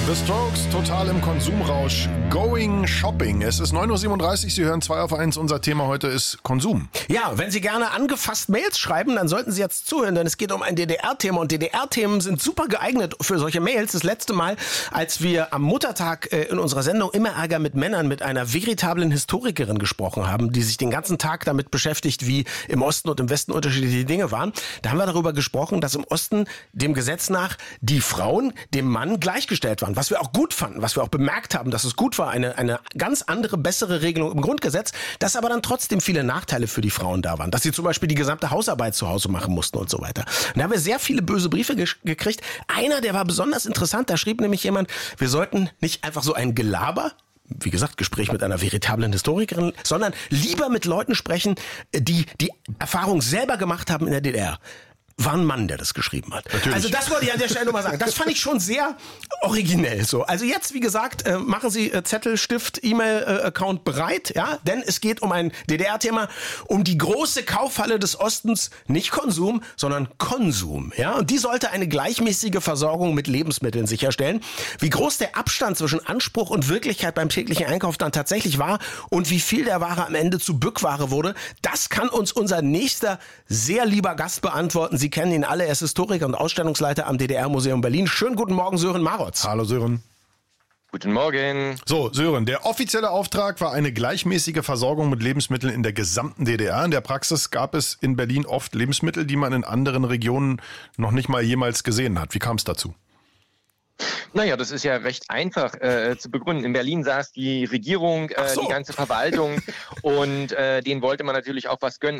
The Strokes, total im Konsumrausch. Going Shopping. Es ist 9.37 Uhr, Sie hören 2 auf 1. Unser Thema heute ist Konsum. Ja, wenn Sie gerne angefasst Mails schreiben, dann sollten Sie jetzt zuhören, denn es geht um ein DDR-Thema und DDR-Themen sind super geeignet für solche Mails. Das letzte Mal, als wir am Muttertag in unserer Sendung Immer Ärger mit Männern mit einer veritablen Historikerin gesprochen haben, die sich den ganzen Tag damit beschäftigt, wie im Osten und im Westen unterschiedliche Dinge waren, da haben wir darüber gesprochen, dass im Osten dem Gesetz nach die Frauen dem Mann gleichgestellt waren. Was wir auch gut fanden, was wir auch bemerkt haben, dass es gut war, eine ganz andere, bessere Regelung im Grundgesetz, dass aber dann trotzdem viele Nachteile für die Frauen da waren. Dass sie zum Beispiel die gesamte Hausarbeit zu Hause machen mussten und so weiter. Und da haben wir sehr viele böse Briefe gekriegt. Einer, der war besonders interessant, da schrieb nämlich jemand, wir sollten nicht einfach so ein Gelaber, wie gesagt, Gespräch mit einer veritablen Historikerin, sondern lieber mit Leuten sprechen, die die Erfahrung selber gemacht haben in der DDR. War ein Mann, der das geschrieben hat. Natürlich. Also das wollte ich an der Stelle nochmal sagen. Das fand ich schon sehr originell so. Also jetzt, wie gesagt, machen Sie Zettel, Stift, E-Mail-Account bereit, ja, denn es geht um ein DDR-Thema, um die große Kaufhalle des Ostens, nicht Konsum, sondern Konsum, ja, und die sollte eine gleichmäßige Versorgung mit Lebensmitteln sicherstellen. Wie groß der Abstand zwischen Anspruch und Wirklichkeit beim täglichen Einkauf dann tatsächlich war und wie viel der Ware am Ende zu Bückware wurde, das kann uns unser nächster sehr lieber Gast beantworten. Sie kennen ihn alle, er ist Historiker und Ausstellungsleiter am DDR-Museum Berlin. Schönen guten Morgen, Sören Marotz. Hallo Sören. Guten Morgen. So, Sören, der offizielle Auftrag war eine gleichmäßige Versorgung mit Lebensmitteln in der gesamten DDR. In der Praxis gab es in Berlin oft Lebensmittel, die man in anderen Regionen noch nicht mal jemals gesehen hat. Wie kam es dazu? Naja, das ist ja recht einfach zu begründen. In Berlin saß die Regierung, die ganze Verwaltung und denen wollte man natürlich auch was gönnen.